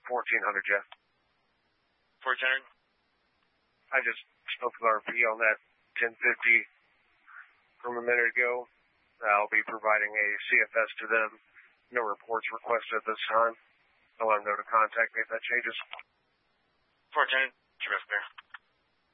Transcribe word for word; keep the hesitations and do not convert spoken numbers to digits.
fourteen hundred, Jeff. fourteen hundred? I just spoke with R P on that ten fifty from a minute ago. I'll be providing a C F S to them. No reports requested at this time. I'll let them know to contact me if that changes. fourteen hundred, Trevor.